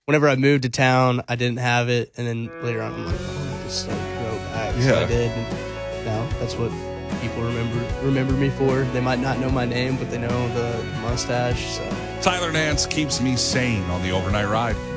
whenever I moved to town, I didn't have it, and then later on, I'm like, oh, I'll just like grow it back. So I did. And now that's what people remember me for. They might not know my name, but they know the mustache. So Tyler Nance keeps me sane on the overnight ride.